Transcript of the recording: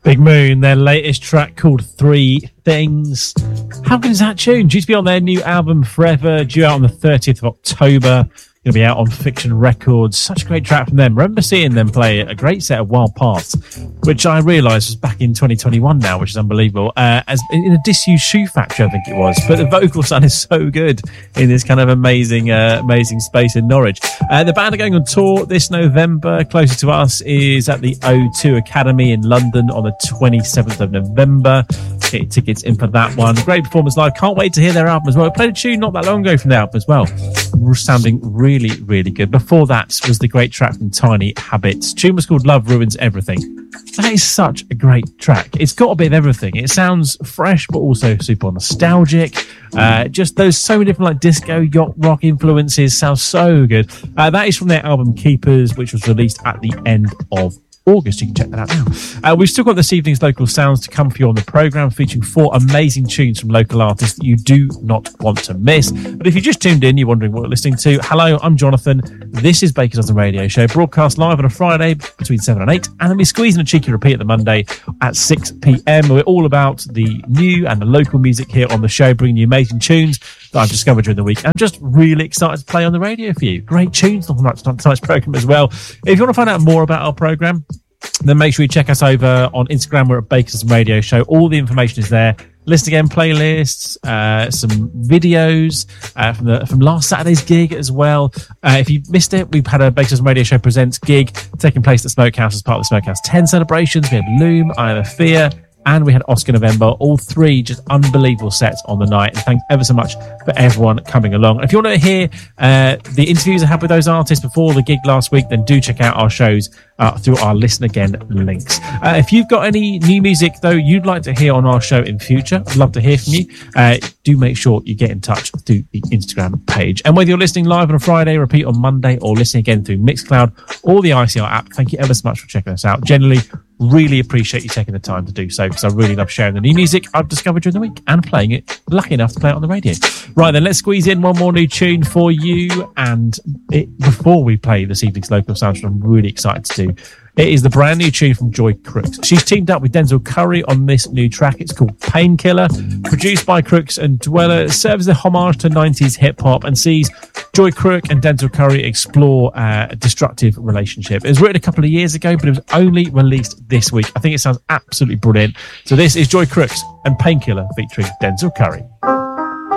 Big Moon, their latest track called Three Things. How good is that tune? Due to be on their new album Forever, due out on the 30th of October. Going to be out on Fiction Records. Such a great track from them. Remember seeing them play a great set of Wild Paths, which I realised was back in 2021 now, which is unbelievable. As in a disused shoe factory, I think it was. But the vocal sound is so good in this kind of amazing space in Norwich. The band are going on tour this November. Closer to us is at the O2 Academy in London on the 27th of November. Get your tickets in for that one. Great performance live. Can't wait to hear their album as well. I played a tune not that long ago from the album as well. Sounding really, really good. Before that was the great track from Tiny Habits. Tune was called Love Ruins Everything. That is such a great track. It's got a bit of everything. It sounds fresh, but also super nostalgic. Just those so many different like disco, yacht rock influences. Sounds so good. That is from their album Keepers, which was released at the end of August. You can check that out now. We've still got this evening's local sounds to come for you on the programme, featuring 4 amazing tunes from local artists that you do not want to miss. But if you just tuned in, you're wondering what you're listening to. Hello, I'm Jonathan. This is Baker's Dozen Radio Show, broadcast live on a Friday between 7 and 8, and then we squeeze in a cheeky repeat at the Monday at 6 p.m. We're all about the new and the local music here on the show, bringing you amazing tunes that I've discovered during the week. I'm just really excited to play on the radio for you. Great tunes on tonight's programme as well. If you want to find out more about our programme, then make sure you check us over on Instagram. We're at Baker's Radio Show. All the information is there. List again, playlists, some videos from last Saturday's gig as well. If you missed it, we've had a Baker's Radio Show Presents gig taking place at the Smokehouse as part of the Smokehouse 10 celebrations. We had Loom, I Am a Fear, and we had Oscar November. All 3 just unbelievable sets on the night. And thanks ever so much for everyone coming along. And if you want to hear the interviews I had with those artists before the gig last week, then do check out our shows through our Listen Again links. If you've got any new music, though, you'd like to hear on our show in future, I'd love to hear from you. Do make sure you get in touch through the Instagram page. And whether you're listening live on a Friday, repeat on Monday, or listening again through Mixcloud or the ICR app, thank you ever so much for checking us out. Generally, really appreciate you taking the time to do so, because I really love sharing the new music I've discovered during the week and playing it, lucky enough to play it on the radio. Right then, let's squeeze in one more new tune for you, and before we play this evening's local soundtrack, I'm really excited to do. It is the brand new tune from Joy Crooks. She's teamed up with Denzel Curry on this new track. It's called Painkiller, produced by Crooks and Dweller. It serves as a homage to 90s hip-hop and sees Joy Crook and Denzel Curry explore a destructive relationship. It was written a couple of years ago, but it was only released this week. I think it sounds absolutely brilliant. So this is Joy Crooks and Painkiller featuring Denzel Curry.